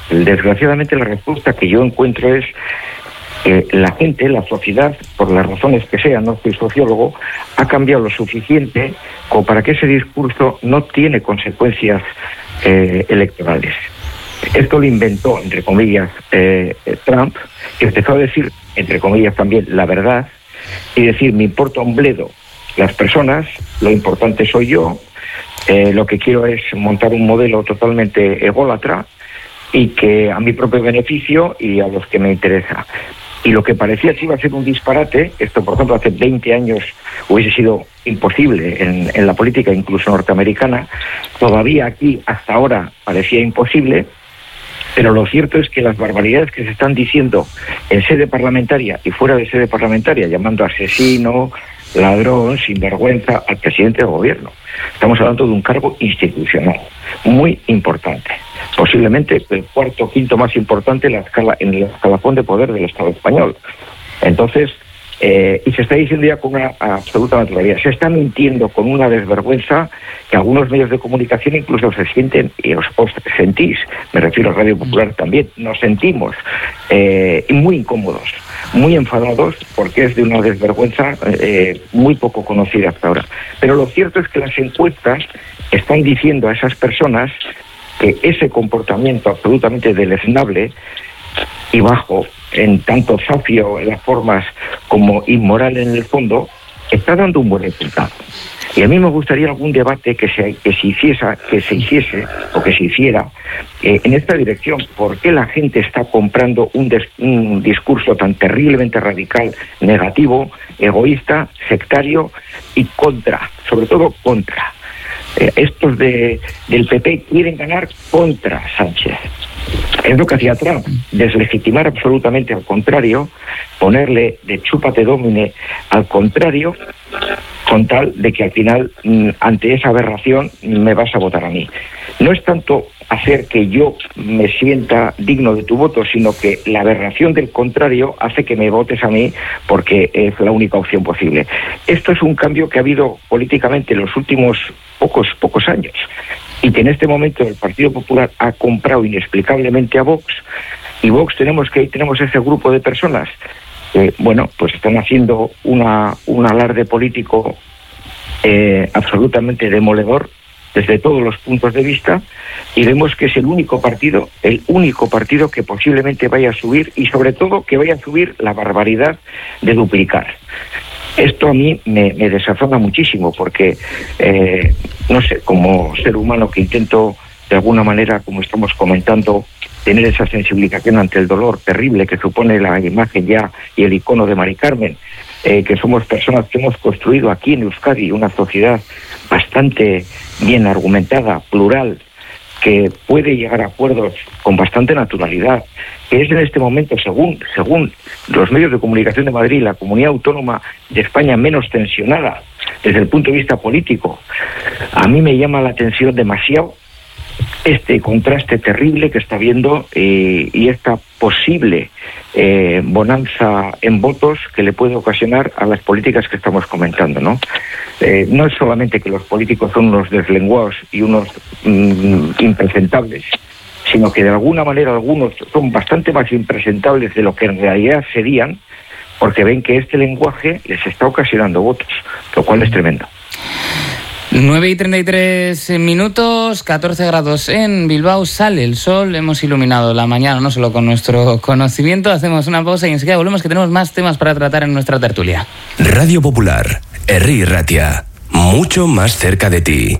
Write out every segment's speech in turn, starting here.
Desgraciadamente la respuesta que yo encuentro es que la gente, la sociedad, por las razones que sean, no soy sociólogo, ha cambiado lo suficiente como para que ese discurso no tiene consecuencias electorales. Esto lo inventó, entre comillas, Trump, que empezó a decir, entre comillas también, la verdad, y decir, me importa un bledo las personas, lo importante soy yo, lo que quiero es montar un modelo totalmente ególatra y que a mi propio beneficio y a los que me interesa. Y lo que parecía que iba a ser un disparate, esto por ejemplo hace 20 años hubiese sido imposible en la política incluso norteamericana, todavía aquí hasta ahora parecía imposible, pero lo cierto es que las barbaridades que se están diciendo en sede parlamentaria y fuera de sede parlamentaria, llamando asesino, ladrón, sinvergüenza al presidente del gobierno. Estamos hablando de un cargo institucional muy importante, posiblemente el cuarto o quinto más importante en el escalafón de poder del Estado español. Entonces, y se está diciendo ya con una absoluta naturalidad. Se está mintiendo con una desvergüenza que algunos medios de comunicación incluso se sienten, y os sentís, me refiero a Radio Popular también, nos sentimos muy incómodos, muy enfadados, porque es de una desvergüenza muy poco conocida hasta ahora. Pero lo cierto es que las encuestas están diciendo a esas personas que ese comportamiento absolutamente deleznable y bajo, en tanto zafio en las formas como inmoral en el fondo, está dando un buen resultado. Y a mí me gustaría algún debate que se hiciese en esta dirección. ¿Por qué la gente está comprando un discurso tan terriblemente radical, negativo, egoísta, sectario y sobre todo contra? Estos del PP quieren ganar contra Sánchez. Es lo que hacía Trump, deslegitimar absolutamente al contrario, ponerle de chúpate domine al contrario, con tal de que al final, ante esa aberración, me vas a votar a mí. No es tanto hacer que yo me sienta digno de tu voto, sino que la aberración del contrario hace que me votes a mí porque es la única opción posible. Esto es un cambio que ha habido políticamente en los últimos pocos años, y que en este momento el Partido Popular ha comprado inexplicablemente a Vox, y Vox tenemos ese grupo de personas que, pues están haciendo un alarde político absolutamente demoledor desde todos los puntos de vista, y vemos que es el único partido que posiblemente vaya a subir, y sobre todo que vaya a subir la barbaridad de duplicar. Esto a mí me desazona muchísimo porque, no sé, como ser humano que intento de alguna manera, como estamos comentando, tener esa sensibilización ante el dolor terrible que supone la imagen ya y el icono de Mari Carmen, que somos personas que hemos construido aquí en Euskadi una sociedad bastante bien argumentada, plural, que puede llegar a acuerdos con bastante naturalidad, que es en este momento, según los medios de comunicación de Madrid, la comunidad autónoma de España menos tensionada desde el punto de vista político. A mí me llama la atención demasiado este contraste terrible que está habiendo y esta posible bonanza en votos que le puede ocasionar a las políticas que estamos comentando, ¿no? No es solamente que los políticos son unos deslenguados y unos impresentables, sino que de alguna manera algunos son bastante más impresentables de lo que en realidad serían, porque ven que este lenguaje les está ocasionando votos, lo cual es tremendo. 9:33, 14 grados en Bilbao, sale el sol, hemos iluminado la mañana no solo con nuestro conocimiento. Hacemos una pausa y enseguida volvemos, que tenemos más temas para tratar en nuestra tertulia. Radio Popular, Herri Ratia, mucho más cerca de ti.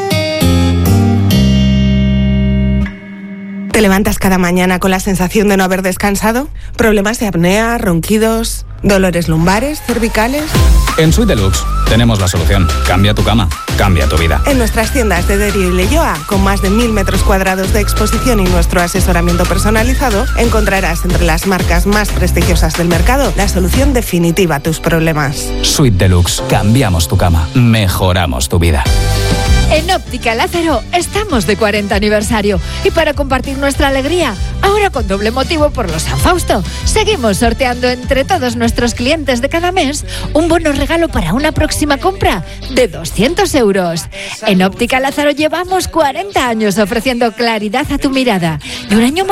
¿Te levantas cada mañana con la sensación de no haber descansado? ¿Problemas de apnea, ronquidos, dolores lumbares, cervicales? En Suite Deluxe tenemos la solución. Cambia tu cama, cambia tu vida. En nuestras tiendas de Derio y Leioa, con más de 1000 metros cuadrados de exposición y nuestro asesoramiento personalizado, encontrarás entre las marcas más prestigiosas del mercado la solución definitiva a tus problemas. Suite Deluxe. Cambiamos tu cama, mejoramos tu vida. En Óptica Lázaro estamos de 40 aniversario y para compartir nuestra alegría, ahora con doble motivo por los San Fausto, seguimos sorteando entre todos nuestros clientes de cada mes un bono regalo para una próxima compra de 200 euros. En Óptica Lázaro llevamos 40 años ofreciendo claridad a tu mirada y un año